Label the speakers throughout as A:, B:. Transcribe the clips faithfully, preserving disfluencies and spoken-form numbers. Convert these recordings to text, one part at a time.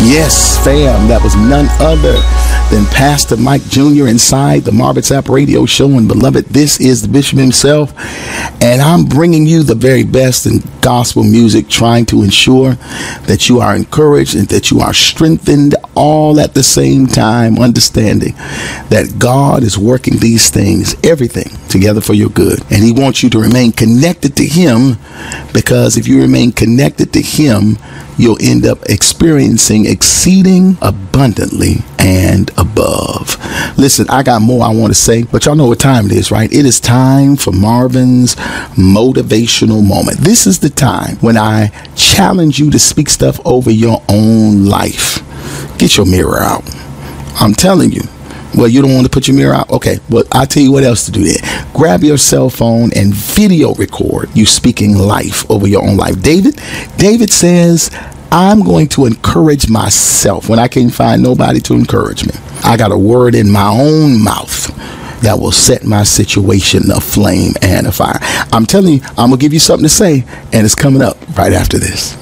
A: Yes, fam, that was none other than Pastor Mike Junior inside the Marvin Sapp Radio Show. And beloved, this is the Bishop himself, and I'm bringing you the very best in gospel music, trying to ensure that you are encouraged and that you are strengthened, all at the same time, understanding that God is working these things, everything together for your good. And he wants you to remain connected to him, because if you remain connected to him, you'll end up experiencing exceeding abundantly and above. Listen, I got more I want to say, but y'all know what time it is, right? It is time for Marvin's motivational moment. This is the time when I challenge you to speak stuff over your own life. Get your mirror out. I'm telling you. Well, you don't want to put your mirror out? Okay, well, I'll tell you what else to do there. Grab your cell phone and video record you speaking life over your own life. David, David says, I'm going to encourage myself when I can't find nobody to encourage me. I got a word in my own mouth that will set my situation aflame and afire. I'm telling you, I'm going to give you something to say, and it's coming up right after this.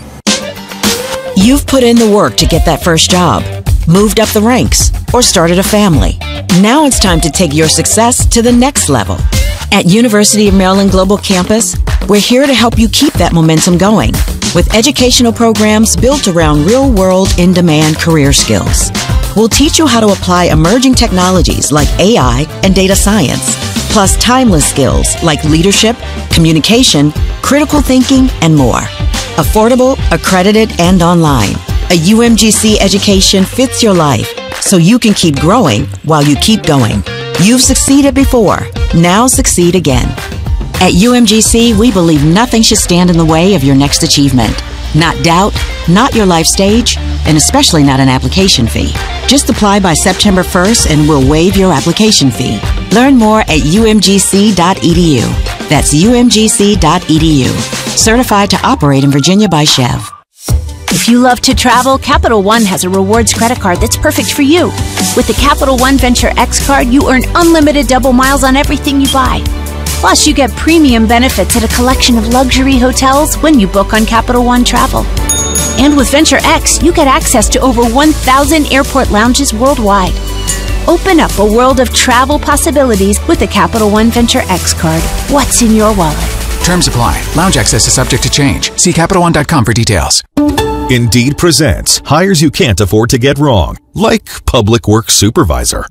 B: You've put in the work to get that first job, moved up the ranks, or started a family. Now it's time to take your success to the next level. At University of Maryland Global Campus, we're here to help you keep that momentum going with educational programs built around real-world, in-demand career skills. We'll teach you how to apply emerging technologies like A I and data science, plus timeless skills like leadership, communication, critical thinking, and more. Affordable, accredited, and online. A U M G C education fits your life, so you can keep growing while you keep going. You've succeeded before. Now succeed again. At U M G C, we believe nothing should stand in the way of your next achievement. Not doubt, not your life stage, and especially not an application fee. Just apply by September first and we'll waive your application fee. Learn more at U M G C dot E D U. That's U M G C dot E D U. Certified to operate in Virginia by Chev.
C: If you love to travel, Capital One has a rewards credit card that's perfect for you. With the Capital One Venture X card, you earn unlimited double miles on everything you buy. Plus, you get premium benefits at a collection of luxury hotels when you book on Capital One Travel. And with Venture X, you get access to over one thousand airport lounges worldwide. Open up a world of travel possibilities with the Capital One Venture X card. What's in your wallet?
D: Terms apply. Lounge access is subject to change. See Capital One dot com for details.
E: Indeed presents hires you can't afford to get wrong, like public works supervisor.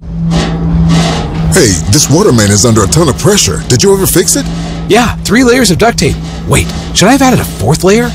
F: Hey, this water main is under a ton of pressure. Did you ever fix it?
D: Yeah, three layers of duct tape. Wait, should I have added a fourth layer?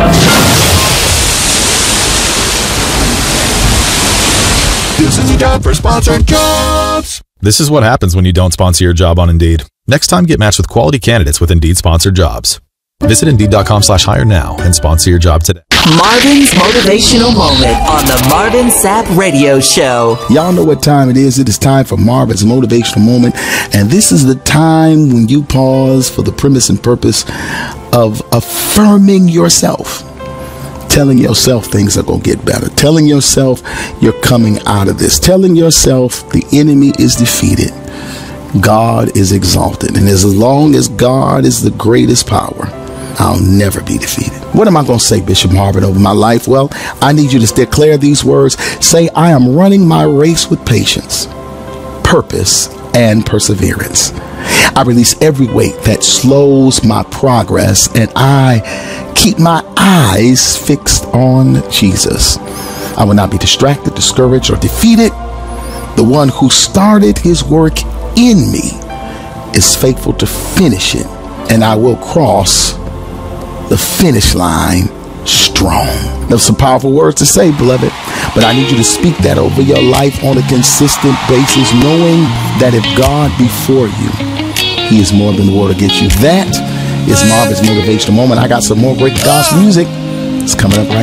F: This is a job for sponsored jobs.
E: This is what happens when you don't sponsor your job on Indeed. Next time, get matched with quality candidates with Indeed sponsored jobs. Visit Indeed.com slash hire now and sponsor your job today.
B: Marvin's motivational moment on the Marvin Sapp Radio Show.
A: Y'all know what time it is. It is time for Marvin's motivational moment. And this is the time when you pause for the premise and purpose of affirming yourself. Telling yourself things are going to get better. Telling yourself you're coming out of this. Telling yourself the enemy is defeated. God is exalted. And as long as God is the greatest power, I'll never be defeated. What am I going to say, Bishop Marvin, over my life? Well, I need you to declare these words. Say, I am running my race with patience, purpose, and perseverance. I release every weight that slows my progress, and I keep my eyes fixed on Jesus. I will not be distracted, discouraged, or defeated. The one who started his work in me is faithful to finish it, and I will cross the finish line strong. There's some powerful words to say, beloved, but I need you to speak that over your life on a consistent basis, knowing that if God be for you, he is more than the world against you. That is Marvin's motivational moment. I got some more great gospel music. It's coming up right